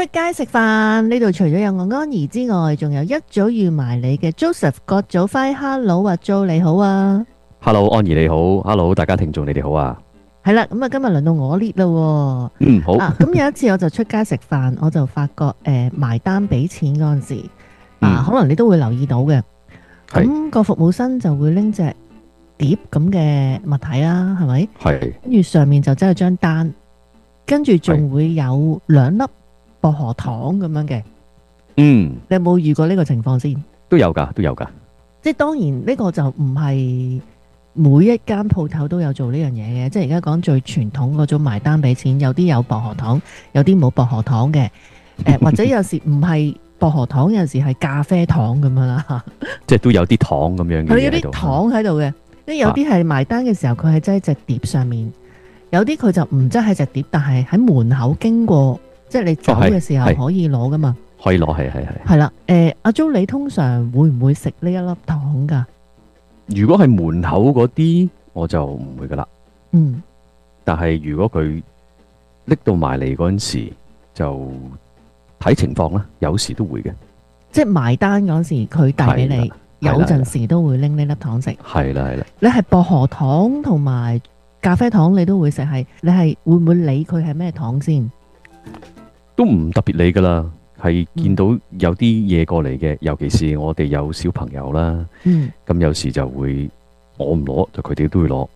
街食飯呢度除咗有我安怡之外，仲有一早預埋你嘅 Joseph 郭祖輝。Hello 啊，Jo 你好啊。 Hello，安怡你好，Hello，大家聽眾你哋好啊。 係啦，咁啊今日輪到我 lead 啦。 好。 咁有一次我就出街食飯，我就發覺埋單俾錢嗰陣時，可能你都會留意到嘅。咁個服務生就會拎隻碟咁嘅物體啦，係咪？ 係。 跟住上面就真係張單，跟住仲會有2粒薄荷糖咁樣嘅。你有冇遇過呢個情況先？ 都有㗎，都有㗎。 即係當然呢個就唔係每一間鋪頭都有做呢樣嘢嘅，即係而家講最傳統嗰種埋單俾錢，有啲有薄荷糖，有啲冇薄荷糖嘅。或者有時唔係薄荷糖，有時係咖啡糖咁樣啦。 即係都有啲糖咁樣嘅嘢喺度。 佢有啲糖喺度嘅，即係有啲係埋單嘅時候，佢係擠喺隻碟上面；有啲佢就唔擠喺隻碟，但係喺門口經過，即係你走嘅時候可以攞噶嘛。 可以攞，係。 係啦，阿 Jo 你通常會唔會食呢一粒糖㗎？ 如果係門口嗰啲，我就唔會噶啦。但係如果佢拎到埋嚟嗰陣時，就睇情況啦。有時都會嘅。即係埋單嗰時，佢遞俾你，有陣時都會拎呢粒糖食。 係啦。 你係薄荷糖同埋咖啡糖，你都會食，你係會唔會理佢係咩糖先？ 都唔特別理噶啦。係見到有啲嘢過嚟嘅，尤其是我哋有小朋友啦。咁有時就會我唔攞，就佢哋都會攞。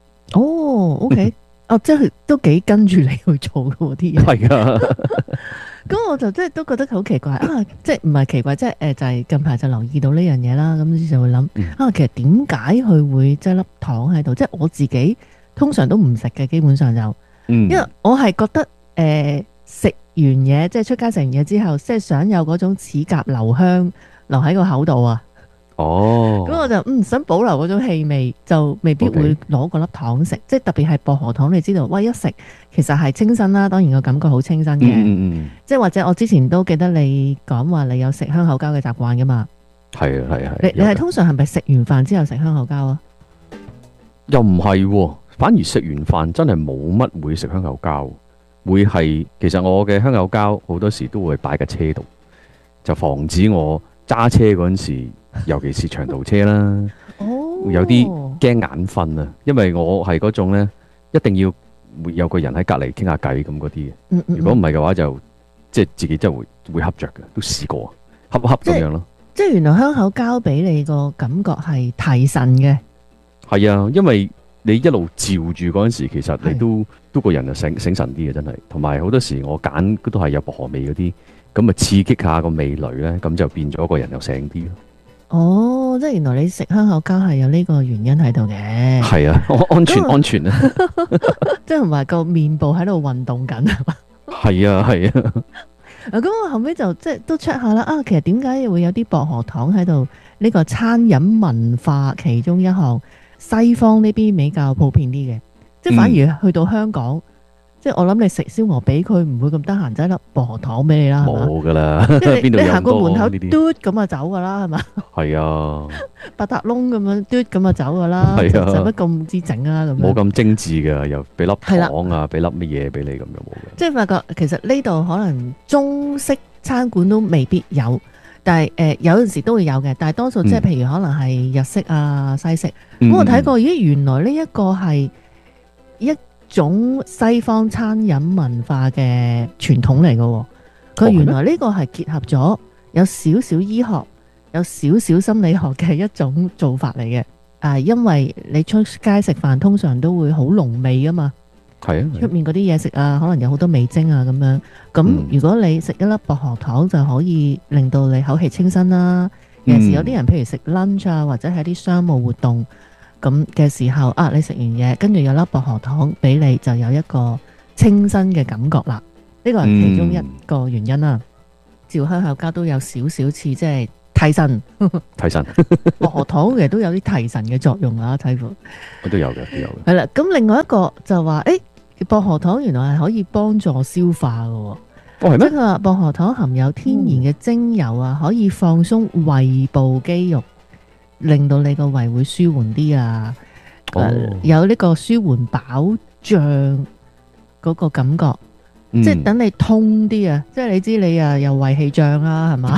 OK 即係都幾跟住你去做嘅啲嘢。係啊。咁我就即係都覺得好奇怪啊！即係唔係奇怪，即係就係近排就留意到呢樣嘢啦。咁就會諗其實點解佢會擠粒糖喺度？即係我自己通常都唔食嘅，基本上就因為我係覺得食完嘢，即係出街食完嘢之後，即係想有嗰種齒頰留香留喺個口度啊。咁我就想保留嗰種氣味，就未必會攞嗰粒糖食。即係特別係薄荷糖，你知道，喂，一食其實係清新啦，當然個感覺好清新嘅。即係或者我之前都記得你講話你有食香口膠嘅習慣噶嘛？係啊。你係通常係咪食完飯之後食香口膠啊？ 又唔係，反而食完飯真係冇乜會食香口膠。會係，其實我嘅香口膠好多時都會擺架車度，就防止我揸車嗰陣時，尤其是長途車啦，有啲驚眼瞓啊。因為我係嗰種呢，一定要會有個人喺隔離傾下偈咁嗰啲嘅。如果唔係嘅話，就即係自己真係會瞌着嘅，都試過瞌咁樣咯。 即係原來香口膠俾你個感覺係提神嘅。 係啊，因為你一路照住嗰陣時，其實你都個人就醒神啲嘅，真係。同埋好多時我揀都係有薄荷味嗰啲，咁啊刺激下個味蕾咧，咁就變咗個人又醒啲咯。 即係原來你食香口膠係有呢個原因喺度嘅。 係啊，安全啊。 即係同埋個面部喺度運動緊係嘛？ 係啊。 咁我後尾就即係都 check 下啦。其實點解會有啲薄荷糖喺度？呢個餐飲文化其中一項。西方呢邊比較普遍啲嘅，即係反而去到香港，即係我諗你食燒鵝髀，佢唔會咁得閒擠粒薄荷糖俾你啦，係嘛？ 冇噶啦， 即係你行過門口嘟嘟咁啊走噶啦，係嘛？ 係啊， 八達窿咁樣嘟咁啊走噶啦，使乜咁之整啊？咁冇咁精緻嘅，又俾粒糖啊，俾粒乜嘢俾你咁樣冇嘅。即係發覺其實呢度可能中式餐館都未必有。但係有陣時都會有嘅，但係多數即係譬如可能係日式啊、西式。咁我睇過，咦，原來呢一個係一種西方餐飲文化嘅傳統嚟嘅。佢原來呢個係結合咗有少少醫學、有少少心理學嘅一種做法嚟嘅。因為你出街食飯通常都會好濃味啊嘛。係啊，出面嗰啲嘢食啊，可能有好多味精啊咁樣。咁如果你食一粒薄荷糖，就可以令到你口氣清新啦。有時有啲人譬如食 lunch 啊，或者係啲商務活動咁嘅時候你食完嘢，跟住有粒薄荷糖俾你，就有一個清新嘅感覺啦。呢個係其中一個原因啦。照香口膠都有少少似即係提神，薄荷糖其實都有啲提神嘅作用啊。睇過我都有嘅， 係啦。咁另外一個就話薄荷糖原來係可以幫助消化嘅。即係佢話薄荷糖含有天然嘅精油啊，可以放鬆胃部肌肉，令到你個胃會舒緩啲啊。有呢個舒緩飽脹嗰個感覺。 嗯即係等你通啲啊！即係你知你啊又胃氣脹啦，係嘛？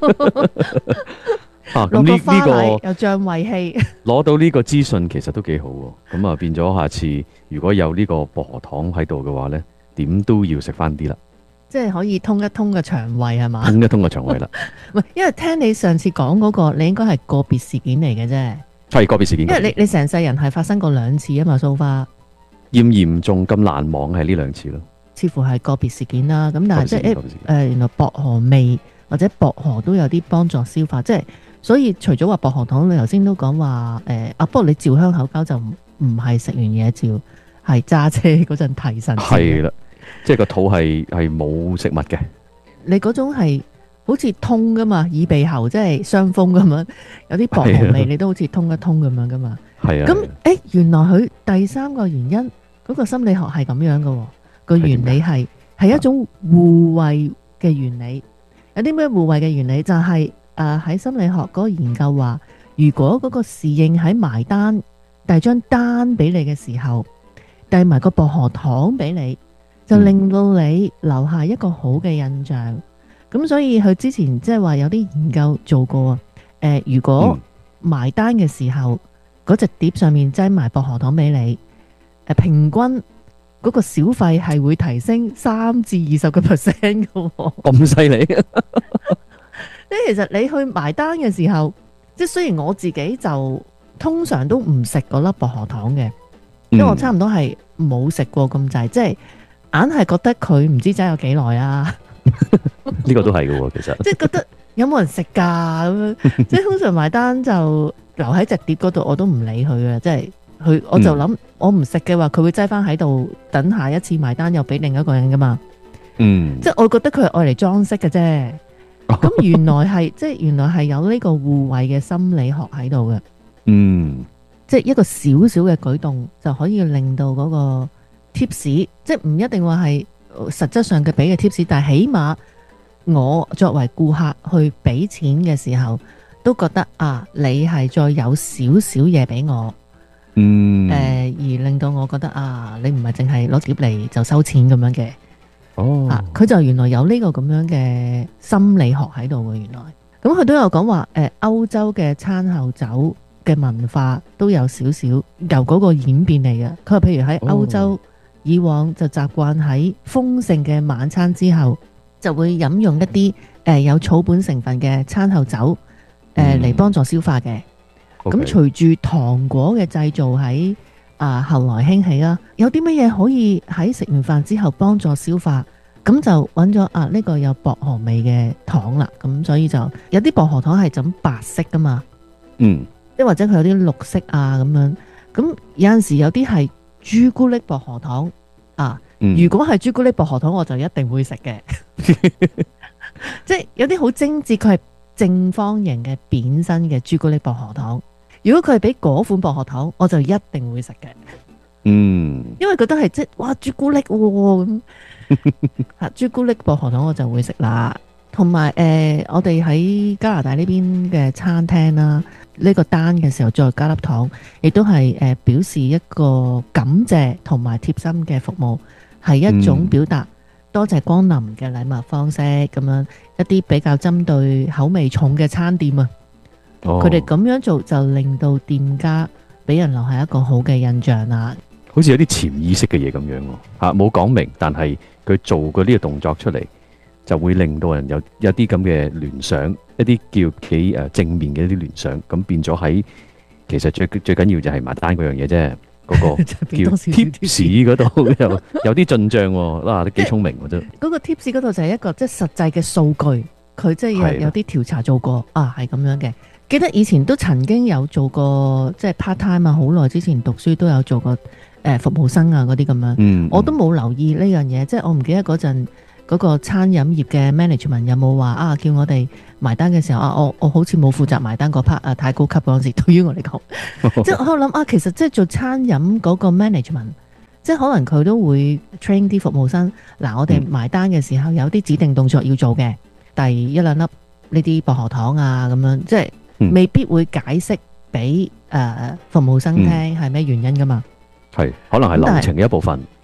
啊，咁落個花呢個奶又脹胃氣， 攞到呢個資訊其實都幾好喎。咁啊變咗下次如果有呢個薄荷糖喺度嘅話呢，點都要食翻啲啦， 即係可以通一通個腸胃係嘛？ 通一通個腸胃啦。 唔係，因為聽你上次講嗰個，你應該係個別事件嚟嘅啫。 係個別事件， 因為你成世人係發生過2次啊嘛，so far 嚴重咁難忘係呢2次咯。 似乎係個別事件啦。咁但係即係個別事件原來薄荷味或者薄荷都有啲幫助消化，即係所以除咗話薄荷糖，你頭先都講話不過你照香口膠就唔係食完嘢照，係揸車嗰陣提神。 係啦，即係個肚係冇食物嘅。 你嗰種係好似通噶嘛，耳鼻喉即係傷風咁樣，有啲薄荷味你都好似通一通咁樣噶嘛。 係啊。 咁原來佢第3個原因嗰個心理學係咁樣嘅喎，個原理係一種互惠嘅原理。有啲咩互惠嘅原理？就係喺心理學嗰個研究話，如果嗰個侍應喺埋單遞張單俾你嘅時候，遞埋個薄荷糖俾你，就令到你留下一個好嘅印象。咁所以佢之前即係話有啲研究做過如果埋單嘅時候嗰隻碟上面擠埋薄荷糖俾你，平均嗰個小費係會提升3至20% 嘅喎。 咁犀利？ 即係其實你去埋單嘅時候，即係雖然我自己就通常都唔食嗰粒薄荷糖嘅，因為我差唔多係冇食過咁滯，即係硬係覺得佢唔知擠咗幾耐啊。 呢個都係嘅喎，其實即係覺得有冇人食㗎咁樣，即係通常埋單就留喺隻碟嗰度，我都唔理佢嘅，即係我就諗我唔食嘅話，佢會擠翻喺度，等下一次埋單又俾另一個人噶嘛。即係我覺得佢係愛嚟裝飾嘅啫。咁原來係有呢個互惠嘅心理學喺度嘅。即係一個小小嘅舉動就可以令到嗰個 tips，即係唔一定話係實質上嘅俾嘅 tips，但係起碼我作為顧客去俾錢嘅時候，都覺得你係再有少少嘢俾我，而令到我覺得你唔係淨係攞碟嚟就收錢咁樣嘅。佢就原來有呢個咁樣嘅心理學喺度嘅。原來咁佢都有講話歐洲嘅餐後酒嘅文化都有少少由嗰個演變嚟嘅。佢話譬如喺歐洲以往就習慣喺豐盛嘅晚餐之後就會飲用一啲有草本成分嘅餐後酒嚟幫助消化嘅。咁隨住糖果嘅製造喺後來興起啦，有啲乜嘢可以喺食完飯之後幫助消化？咁就揾咗呢個有薄荷味嘅糖啦。咁所以就有啲薄荷糖係咁白色噶嘛，即或者佢有啲綠色咁樣。咁有陣時有啲係朱古力薄荷糖如果係朱古力薄荷糖，我就一定會食嘅。即係有啲好精緻，佢係正方形嘅扁身嘅朱古力薄荷糖。如果佢係俾嗰款薄荷糖，我就一定會食嘅。因為覺得係即係哇朱古力咁朱古力薄荷糖我就會食啦。同埋我哋喺加拿大呢邊嘅餐廳啦，呢個單嘅時候再加粒糖，亦都係表示一個感謝同埋貼心嘅服務，係一種表達多謝光臨嘅禮物方式。咁樣一啲比較針對口味重嘅餐店佢哋咁樣做就令到店家俾人留下一個好嘅印象啦。 好似有啲潛意識嘅嘢咁樣喎，冇講明，但係佢做過呢個動作出嚟，就會令到人有啲咁嘅聯想，一啲叫幾正面嘅一啲聯想，咁變咗喺其實最緊要就係埋單嗰樣嘢啫，嗰個叫 tips 嗰度有啲進帳喎，都幾聰明喎都。嗰個 tips 嗰度就係一個即係實際嘅數據，佢即係有啲調查做過係咁樣嘅。記得以前都曾經有做過即係 part time 好耐之前讀書都有做過服務生嗰啲咁樣。我都冇留意呢樣嘢，即係我唔記得嗰陣嗰個餐飲業嘅 management 有冇話叫我哋埋單嘅時候我好似冇負責埋單嗰 part 太高級嗰陣時，對於我嚟講，即係我喺度諗其實即係做餐飲嗰個 management， 即係可能佢都會 train 啲服務生。我哋埋單嘅時候有啲指定動作要做嘅，第一兩粒呢啲薄荷糖咁樣，即係未必會解釋俾服務生聽係咩原因噶嘛。 係可能係流程嘅一部分，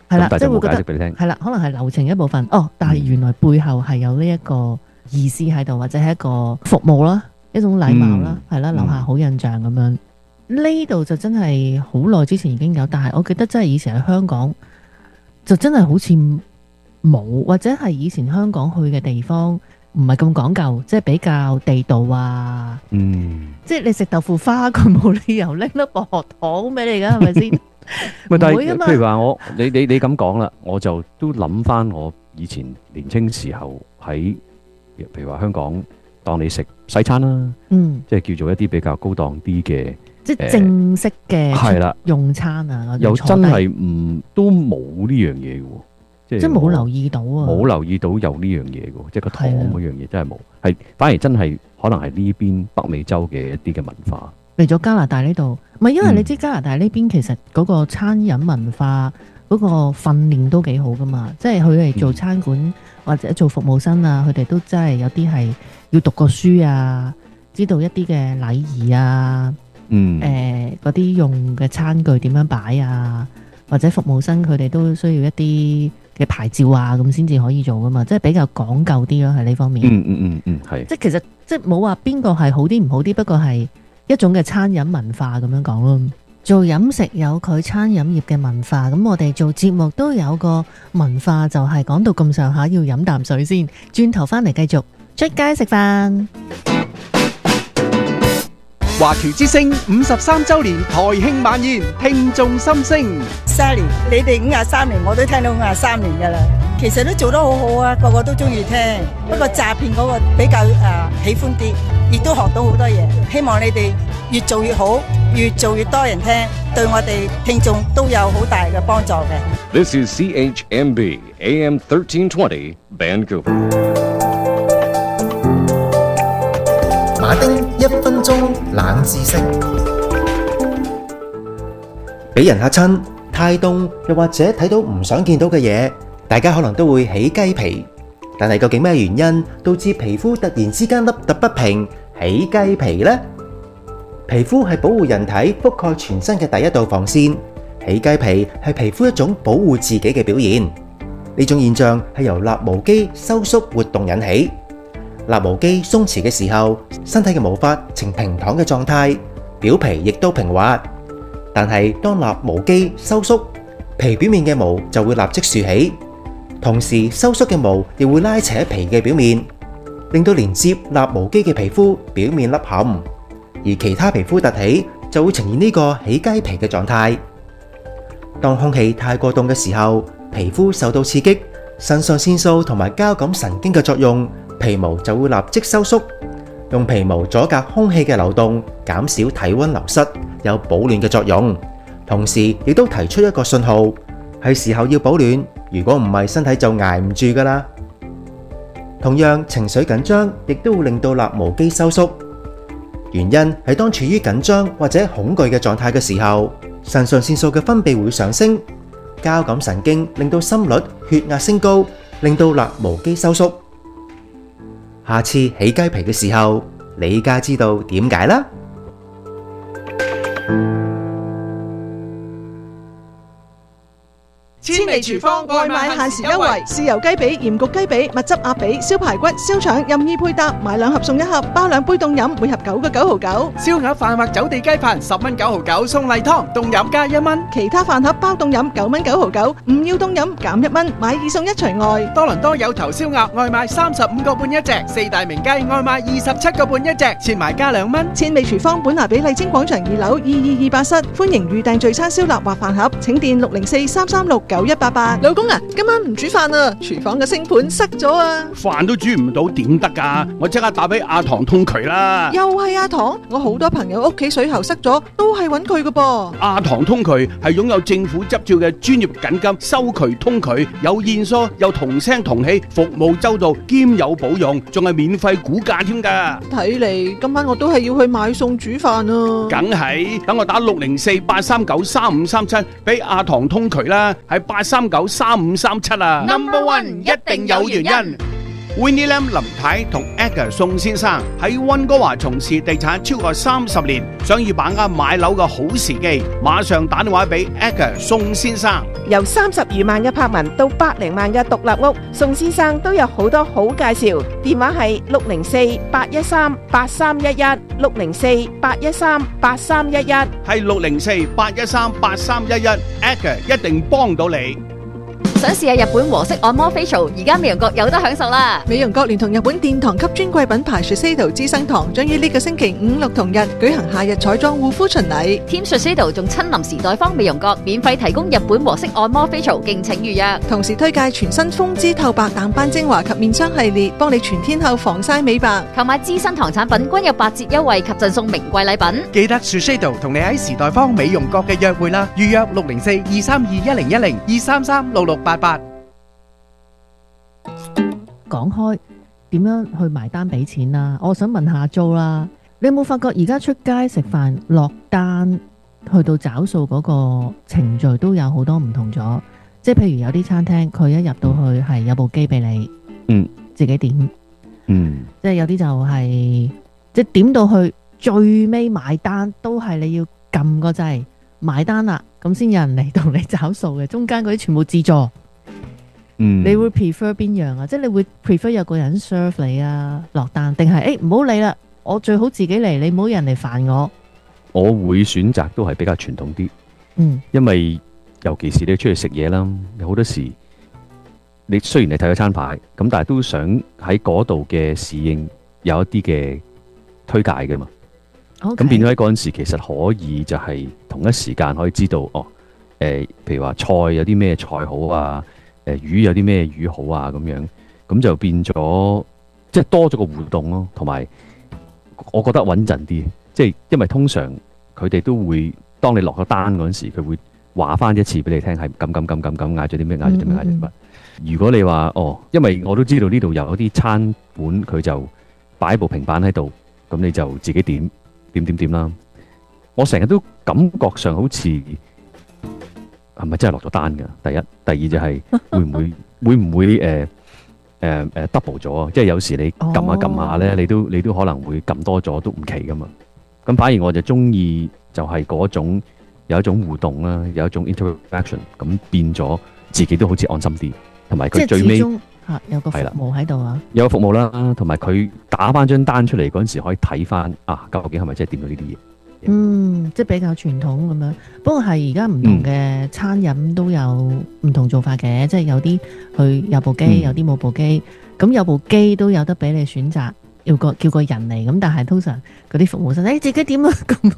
係啦， 但係就冇即係會覺得解釋俾你聽。 係啦，可能係流程一部分。但係原來背後係有呢一個意思喺度，或者係一個服務啦，一種禮貌啦，係啦，留下好印象咁樣。呢度就真係好耐之前已經有，但係我記得真係以前喺香港就真係好似冇，或者係以前香港去嘅地方唔係咁講究，即係比較地道啊。即係你食豆腐花，佢冇理由拎粒薄荷糖俾你㗎，係咪先？ 但係唔會啊嘛譬如話你咁講啦，我就都諗翻我以前年青時候喺，譬如話香港當你食西餐啦，即係叫做一啲比較高檔啲嘅， 即係正式嘅係啦用餐啊， 又真係都冇呢樣嘢嘅喎。即係冇留意到啊！ 冇留意到有呢樣嘢嘅，即係個糖嗰樣嘢真係冇，係反而真係可能係呢邊北美洲嘅一啲嘅文化。 嚟咗加拿大呢度，唔係因為你知加拿大呢邊其實嗰個餐飲文化嗰個訓練都幾好噶嘛，即係佢哋做餐館或者做服務生啊，佢哋都真係有啲係要讀過書啊，知道一啲嘅禮儀啊，嗰啲用嘅餐具點樣擺啊，或者服務生佢哋都需要一啲嘅牌照啊，咁先至可以做噶嘛，即係比較講究啲咯，喺呢方面。 係。 即係其實即係冇話邊個係好啲唔好啲，不過係一種嘅餐飲文化咁樣講咯。做飲食有佢餐飲業嘅文化，咁我哋做節目都有個文化，就係講到咁上下要飲啖水先，轉頭翻嚟繼續出街食飯。 華僑之聲53週年台慶晚宴，聽眾心聲。 Sally，你哋53年，我都聽到53年噶啦。其實都做得好好啊，個個都中意聽。不過詐騙嗰個比較喜歡啲，亦都學到好多嘢。希望你哋越做越好，越做越多人聽，對我哋聽眾都有好大嘅幫助嘅。 This is CHMB AM 1320 Vancouver。 馬丁1分鐘冷知識，俾人嚇親、太凍，又或者睇到唔想見到嘅嘢，大家可能都會起雞皮。但係究竟咩原因導致皮膚突然之間凹凸不平、起雞皮呢？皮膚係保護人體覆蓋全身嘅第一道防線，起雞皮係皮膚一種保護自己嘅表現。呢種現象係由立毛肌收縮活動引起。立毛肌鬆弛嘅時候，身體嘅毛髮呈平躺嘅狀態，表皮亦都平滑。但係當立毛肌收縮，皮表面嘅毛就會立即豎起，同時收縮嘅毛亦會拉扯皮嘅表面，令到連接立毛肌嘅皮膚表面凹陷，而其他皮膚凸起就會呈現呢個起雞皮嘅狀態。當空氣太過凍嘅時候，皮膚受到刺激，腎上腺素同埋交感神經嘅作用，皮毛就會立即收縮，用皮毛阻隔空氣嘅流動，減少體溫流失，有保暖嘅作用。同時亦都提出一個信號，係時候要保暖，如果唔係身體就捱唔住㗎喇。同樣情緒緊張亦都會令到立毛肌收縮，原因係當處於緊張或者恐懼嘅狀態嘅時候，腎上腺素嘅分泌會上升，交感神經令到心率、血壓升高，令到立毛肌收縮。下次起雞皮嘅時候，你家知道點解啦。 千里廚房外賣限時優惠，豉油雞髀、鹽焗雞髀、蜜汁鴨髀、燒排骨、燒腸任意配搭，買2盒送1盒，包2杯凍飲，每盒9個9毫9。 燒鴨飯或走地雞飯10蚊9毫9，送例湯凍飲加1蚊。 其他飯盒包凍飲9蚊9毫9，唔要凍飲減1蚊，買2送1除外。 多倫多有頭燒鴨外賣35個半一隻，四大名雞外賣27個半一隻，切埋加2蚊。 千里廚房本拿比麗晶廣場2樓222室，歡迎預訂聚餐燒臘或飯盒，請電604-336-9188。老公啊，今晚唔煮飯啊，廚房嘅星盤塞咗啊！ 飯都煮唔到點得㗎？我即刻打俾阿唐通渠啦！ 又係阿唐，我好多朋友屋企水喉塞咗，都係揾佢㗎噃。 阿唐通渠係擁有政府執照嘅專業緊急收渠通渠，有現疏，有同聲同氣，服務周到，兼有保用，仲係免費估價添㗎。 睇嚟今晚我都係要去買餸煮飯啊！ 梗係，等我打604-839-3537俾阿唐通渠啦，係839-3537啊。 Number one 一定有原因。 Winnie Lam 林太同 Edgar 宋先生喺溫哥華從事地產超過30年，想要把握買樓嘅好時機，馬上打電話俾 Edgar 宋先生。 由30餘萬嘅柏文到百零萬嘅獨立屋，宋先生都有好多好介紹。電話係604-813-8311 604-813-8311， 係604-813-8311 ，Edgar 一定幫到你。 想試下日本和式按摩 facial， 而家美容閣有得享受啦！ 美容閣聯同日本殿堂級專櫃品牌 Shiseido 資生堂，將於呢個星期5、6同日舉行夏日彩妝護膚巡禮。 Team Shiseido 仲親臨時代坊美容閣，免費提供日本和式按摩 facial， 敬請預約。 同時推介全新風姿透白淡斑精華及面霜系列，幫你全天候防曬美白。 購買資生堂產品均有8折優惠及贈送名貴禮品。 記得 Shiseido 同你喺時代坊美容閣嘅約會啦，預約604-232-1010 233-6688。 講開點樣去埋單俾錢啦，我想問下租啦，你有冇發覺而家出街食飯落單去到找數嗰個程序都有好多唔同咗？即係譬如有啲餐廳佢一入到去係有部機俾你，自己點，即係有啲就係即係點到去最尾買單都係你要撳個掣買單啦，咁先有人嚟同你找數嘅，中間嗰啲全部自助。你會 prefer 邊樣啊？即係你會 prefer 有個人 serve 你啊落單，定係唔好理啦，我最好自己嚟，你唔好人嚟煩我。 我會選擇都係比較傳統啲，因為尤其是你出去食嘢啦，有好多時你雖然你睇咗餐牌，咁但係都想喺嗰度嘅侍應有一啲嘅推介嘅嘛。咁變咗喺嗰陣時，其實可以就係同一時間可以知道譬如話菜有啲咩菜好啊。魚有啲咩魚好啊咁樣，咁就變咗即係多咗個互動咯，同埋我覺得穩陣啲，即係因為通常佢哋都會當你落咗單嗰陣時，佢會話翻一次俾你聽，係咁嗌咗啲咩，嗌咗啲咩，嗌咗啲乜。如果你話因為我都知道呢度有啲餐館佢就擺部平板喺度，咁你就自己點啦。我成日都感覺上好似係咪真係落咗單㗎？第一，第二就係會唔會double 咗啊？即係有時你撳下撳下咧，你都可能會撳多咗都唔奇噶嘛。咁反而我就中意就係嗰種有一種互動啦，有一種 interaction， 咁變咗自己都好似安心啲，同埋佢最尾有個服務喺度啊， 有個服務啦，同埋佢打翻張單出嚟嗰陣時可以睇翻究竟係咪真係掂到呢啲嘢。 即係比較傳統咁樣。不過係而家唔同嘅餐飲都有唔同做法嘅，即係有啲佢有部機，有啲冇部機。咁有部機都有得俾你選擇，叫個人嚟。咁但係通常嗰啲服務生，自己點啊咁。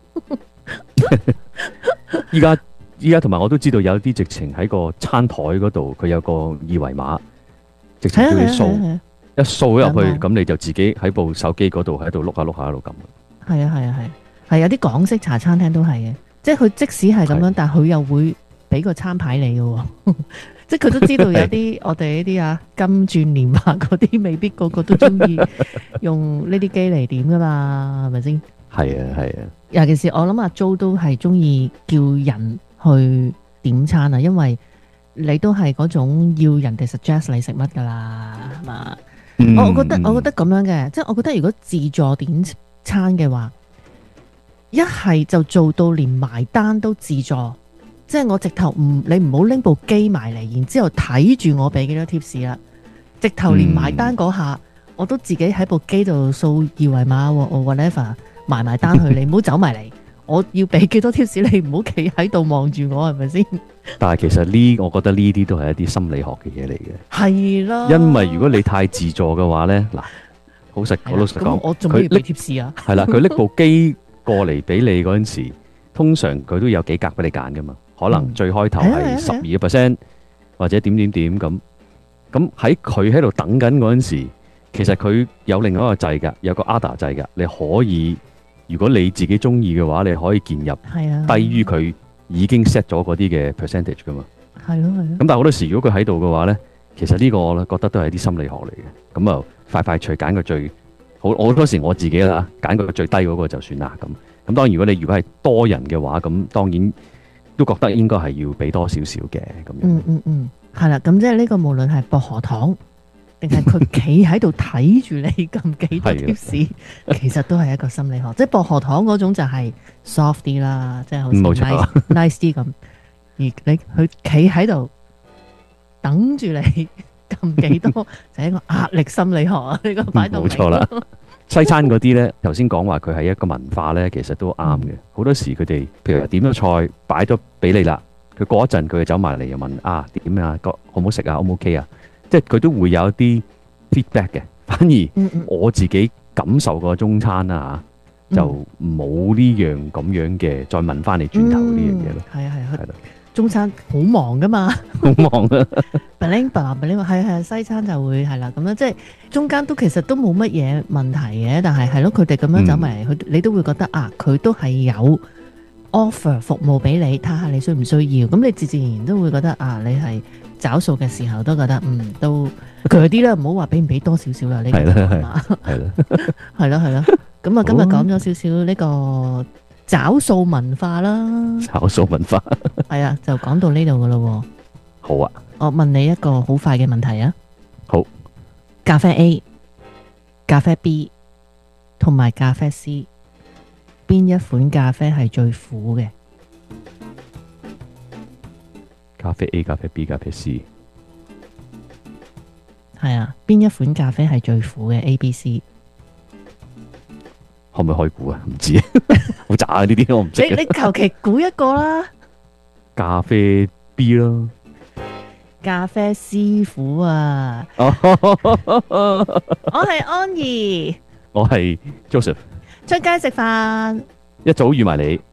依家同埋我都知道有啲直情喺個餐台嗰度，佢有個二維碼，直情叫你掃，一掃入去，咁你就自己喺部手機嗰度喺度碌下喺度撳。 係有啲港式茶餐廳都係嘅，即係佢即使係咁樣，但係佢又會俾個餐牌你嘅，即係佢都知道有啲我哋呢啲金鑽連環嗰啲，未必個個都中意用呢啲機嚟點噶嘛，係咪先？ 係啊。 尤其是我諗阿 Jo 都係中意叫人去點餐啊，因為你都係嗰種要人哋 suggest 你食乜噶啦，係嘛？我覺得咁樣嘅，即係我覺得如果自助點餐嘅話，一係就做到連埋單都自助，即係我直頭你唔好拎部機埋嚟，然之後睇住我俾幾多 tips 啦，直頭連埋單嗰下，我都自己喺部機度掃二維碼或 whatever 埋單去，你唔好走埋嚟，我要俾幾多 tips，你唔好企喺度望住我，係咪先？ 但係其實我覺得呢啲都係一啲心理學嘅嘢嚟嘅， 係啦。 因為如果你太自助嘅話呢，嗱，老實講， 我仲要俾 tips 啊？係啦， 佢拎部機過嚟俾你嗰陣時，通常佢都有幾格俾你揀噶嘛，可能最開頭係12%或者點咁。咁喺佢喺度等緊嗰陣時，其實佢有另外一個掣㗎，有個 order 掣㗎，你可以如果你自己中意嘅話，你可以鍵入低於佢已經 set 咗嗰啲嘅 percentage 噶嘛。係咯。咁但係好多時，如果佢喺度嘅話咧，其實呢個我覺得都係啲心理學嚟嘅。咁啊，快脆揀個最好。我好多時我自己啦，揀個最低嗰個就算啦。咁當然，如果係多人嘅話，咁當然都覺得應該係要俾多少少嘅咁樣。係啦，咁即係呢個無論係薄荷糖定係佢企喺度睇住你撳幾多 tips，其實都係一個心理學。即係薄荷糖嗰種就係 soft 啲啦，即係好似 nice 啲咁。而你佢企喺度等住你撳幾多，就係一個壓力心理學啊！呢個擺到冇錯啦。西餐嗰啲呢，頭先講話佢係一個文化呢，其實都啱嘅。好多時佢哋譬如話點咗菜擺咗俾你啦，佢過一陣佢就走埋嚟又問啊點啊，好唔好食啊 ，O 唔 OK 啊？即係佢都會有一啲 feedback 嘅。反而我自己感受過中餐啊，就冇呢樣咁樣嘅，再問翻你轉頭呢樣嘢咯。 係啊係啊，中餐好忙噶嘛， 好忙啊！ 係西餐就會係啦咁樣，即係中間都其實都冇乜嘢問題嘅，但係係咯，佢哋咁樣走埋嚟，你都會覺得啊，佢都係有 offer 服務俾你，睇下你需唔需要，咁你自然都會覺得啊，你係找數嘅時候都覺得都佢啲啦，唔好話俾唔俾多少少啦，呢個係嘛，係啦，係咯，咁啊今日講咗少少呢個找數文化啦， 找數文化係啊，就講到呢度噶咯。 好啊， 我問你一個好快嘅問題啊。 好， 咖啡 A、咖啡 B 同埋咖啡 C， 邊一款咖啡係最苦嘅？ 咖啡 A、咖啡 B、咖啡 C， 係啊，邊一款咖啡係最苦嘅 A、B、C？ 可唔可以開估啊？唔知啊，好渣啊！呢啲我唔識。 你求其估一個啦。 咖啡 B 咯。 咖啡師傅啊！我係安怡， 我係 Joseph。 出街食飯， 一早預埋你。